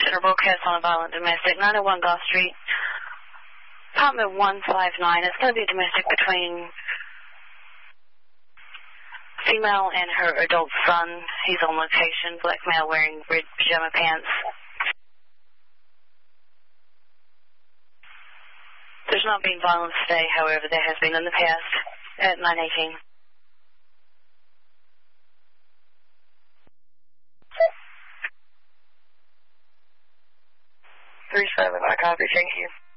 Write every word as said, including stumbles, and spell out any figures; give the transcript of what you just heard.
Center broadcast on a violent domestic, nine oh one Goss Street, apartment one five nine. It's going to be a domestic between female and her adult son. He's on location, black male wearing red pajama pants. There's not been violence today, however, there has been in the past at nine eighteen. three seven, I copy, thank you.